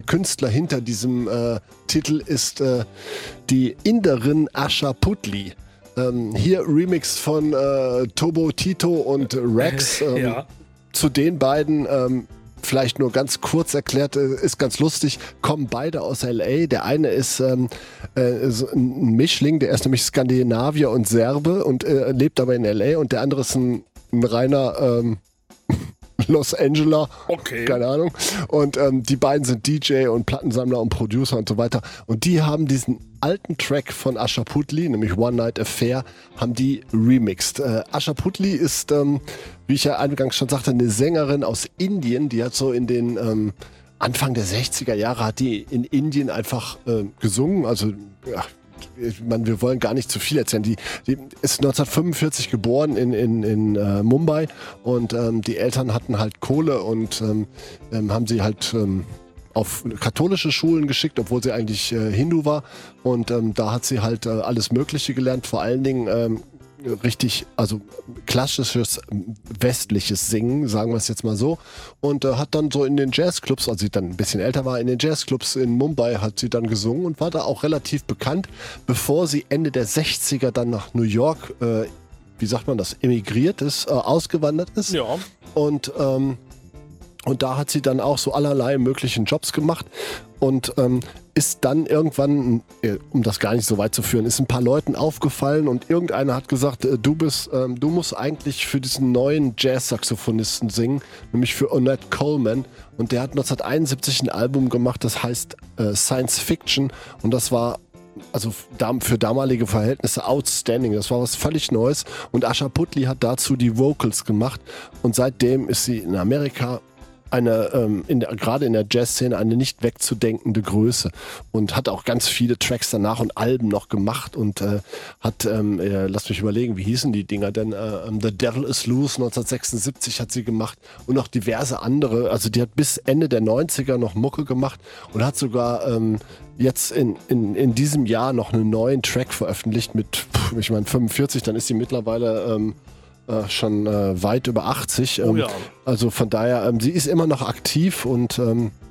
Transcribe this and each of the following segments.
Künstler hinter diesem Titel ist die Inderin Asha Puthli. Hier remixed von Tobo Tito und Rex. Ja. Zu den beiden, vielleicht nur ganz kurz erklärt, ist ganz lustig, kommen beide aus L.A. Der eine ist so ein Mischling, der ist nämlich Skandinavier und Serbe und lebt aber in L.A. und der andere ist ein reiner Los Angeles, Okay. keine Ahnung. Und die beiden sind DJ und Plattensammler und Producer und so weiter. Und die haben diesen alten Track von Asha Puthli, nämlich One Night Affair, haben die remixed. Asha Puthli ist, wie ich ja eingangs schon sagte, eine Sängerin aus Indien. Die hat so in den Anfang der 60er Jahre hat die in Indien einfach gesungen. Also, ja, ich meine, wir wollen gar nicht zu viel erzählen. Die ist 1945 geboren in Mumbai und die Eltern hatten halt Kohle und haben sie halt auf katholische Schulen geschickt, obwohl sie eigentlich Hindu war. Und da hat sie halt alles Mögliche gelernt, vor allen Dingen richtig, also klassisches westliches Singen, sagen wir es jetzt mal so. Und hat dann so in den Jazzclubs, als sie dann ein bisschen älter war, in den Jazzclubs in Mumbai hat sie dann gesungen und war da auch relativ bekannt, bevor sie Ende der 60er dann nach New York, wie sagt man das, emigriert ist, ausgewandert ist. Ja. Und da hat sie dann auch so allerlei möglichen Jobs gemacht und ist dann irgendwann, um das gar nicht so weit zu führen, ist ein paar Leuten aufgefallen und irgendeiner hat gesagt, du musst eigentlich für diesen neuen Jazz-Saxophonisten singen, nämlich für Ornette Coleman. Und der hat 1971 ein Album gemacht, das heißt Science Fiction und das war also für damalige Verhältnisse outstanding. Das war was völlig Neues und Asha Puthli hat dazu die Vocals gemacht und seitdem ist sie in Amerika gerade in der Jazzszene eine nicht wegzudenkende Größe und hat auch ganz viele Tracks danach und Alben noch gemacht und hat, lass mich überlegen, wie hießen die Dinger denn? The Devil is Loose 1976 hat sie gemacht und noch diverse andere. Also die hat bis Ende der 90er noch Mucke gemacht und hat sogar jetzt in diesem Jahr noch einen neuen Track veröffentlicht mit, ich meine 45, dann ist sie mittlerweile schon weit über 80. Oh ja. Also von daher, sie ist immer noch aktiv und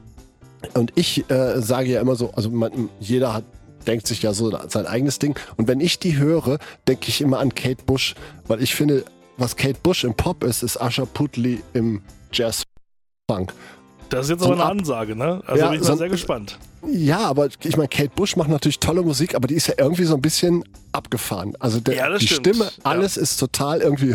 ich sage ja immer so, also jeder denkt sich ja so sein eigenes Ding und wenn ich die höre, denke ich immer an Kate Bush, weil ich finde, was Kate Bush im Pop ist Asha Puthli im Jazz-Funk. Das ist jetzt aber eine Ansage, ne? Also bin ich mal sehr gespannt. Ja, aber ich meine, Kate Bush macht natürlich tolle Musik, aber die ist ja irgendwie so ein bisschen abgefahren. Also die stimmt. Stimme, alles ist total irgendwie.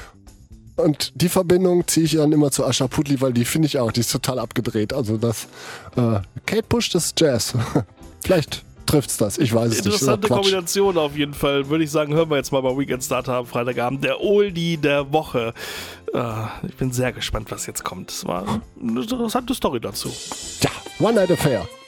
Und die Verbindung ziehe ich dann immer zu Asha Puthli, weil die finde ich auch, die ist total abgedreht. Also das Kate Bush, das ist Jazz. Vielleicht trifft's das, ich weiß es nicht. Interessante Kombination auf jeden Fall. Würde ich sagen, hören wir jetzt mal bei Weekend Starter am Freitagabend. Der Oldie der Woche. Ich bin sehr gespannt, was jetzt kommt. Es war eine interessante Story dazu. Ja, One Night Affair.